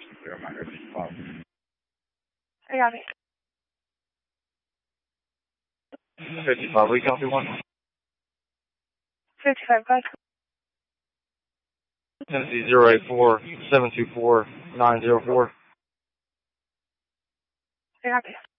I got it. 55, we copy one. 55, go ahead. Tennessee 084-724-904. I got it.